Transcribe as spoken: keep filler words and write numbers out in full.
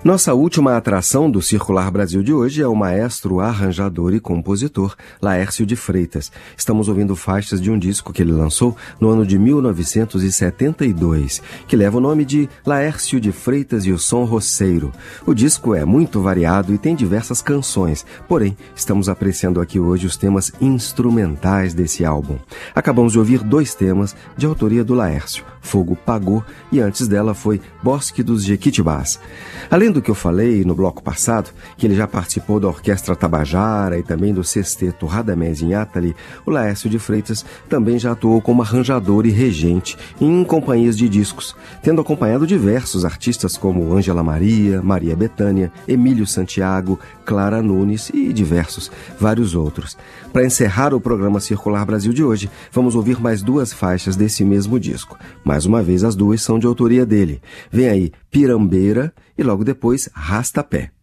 Nossa última atração do Circular Brasil de hoje é o maestro, arranjador e compositor Laércio de Freitas. Estamos ouvindo faixas de um disco que ele lançou no ano de mil novecentos e setenta e dois, que leva o nome de Laércio de Freitas e o Som Roceiro. O disco é muito variado e tem diversas canções, porém, estamos apreciando aqui hoje os temas instrumentais desse álbum. Acabamos de ouvir dois temas de autoria do Laércio, Fogo Pagou, e antes dela foi Bosque dos Jequitibás. Além do que eu falei no bloco passado, que ele já participou da Orquestra Tabajara e também do Sexteto Radamés Inátali, o Laércio de Freitas também já atuou como arranjador e regente em companhias de discos, tendo acompanhado diversos artistas como Ângela Maria, Maria Bethânia, Emílio Santiago, Clara Nunes e diversos, vários outros. Para encerrar o programa Circular Brasil de hoje, vamos ouvir mais duas faixas desse mesmo disco. Mais uma vez, as duas são de autoria dele. Vem aí Pirambeira e logo depois Rastapé.